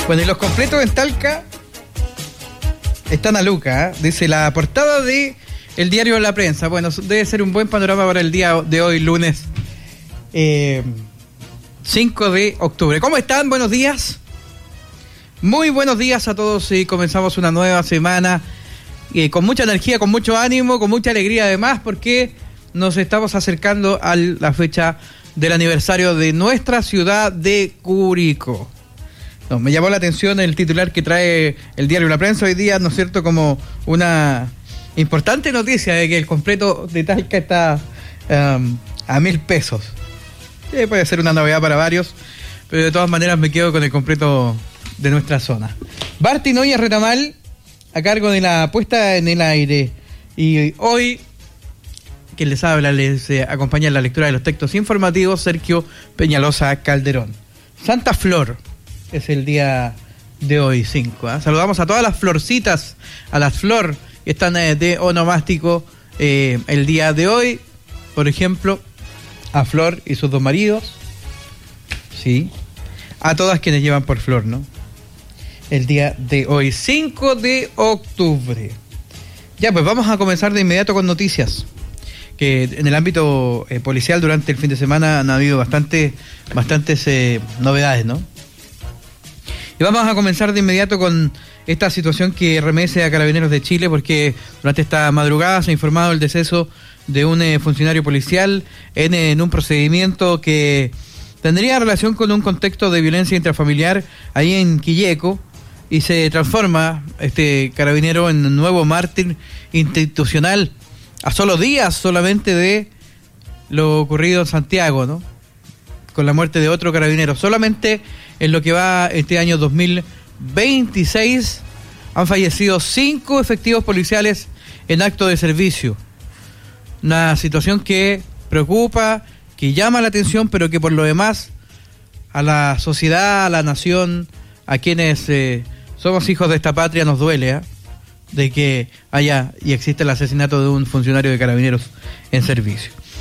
Bueno, y los completos en Talca están a Luca, ¿eh? Dice la portada de el diario de La Prensa. Bueno, debe ser un buen panorama para el día de hoy, lunes 5 de octubre. ¿Cómo están? Buenos días. Muy buenos días a todos y comenzamos una nueva semana con mucha energía, con mucho ánimo, con mucha alegría además, porque nos estamos acercando a la fecha del aniversario de nuestra ciudad de Curicó. No, me llamó la atención el titular que trae el diario La Prensa hoy día, ¿no es cierto?, como una importante noticia de que el completo de Talca está a 1.000 pesos. Puede ser una novedad para varios, pero de todas maneras me quedo con el completo de nuestra zona. Barty Noya Retamal, a cargo de la puesta en el aire. Y hoy, quien les habla, les acompaña en la lectura de los textos informativos, Sergio Peñalosa Calderón. Santa Flor es el día de hoy, 5. Saludamos a todas las florcitas, a las flor que están de onomástico el día de hoy. Por ejemplo, a Flor y sus dos maridos. Sí. A todas quienes llevan por Flor, ¿no? El día de hoy, 5 de octubre. Ya, pues vamos a comenzar de inmediato con noticias. Que en el ámbito policial durante el fin de semana han habido bastantes novedades, ¿no? Y vamos a comenzar de inmediato con esta situación que remece a Carabineros de Chile, porque durante esta madrugada se ha informado el deceso de un funcionario policial en un procedimiento que tendría relación con un contexto de violencia intrafamiliar ahí en Quilleco, y se transforma este carabinero en un nuevo mártir institucional a solo días solamente de lo ocurrido en Santiago, ¿no? Con la muerte de otro carabinero. Solamente en lo que va este año 2026 han fallecido 5 efectivos policiales en acto de servicio. Una situación que preocupa, que llama la atención, pero que por lo demás a la sociedad, a la nación, a quienes somos hijos de esta patria nos duele, de que haya y exista el asesinato de un funcionario de Carabineros en servicio.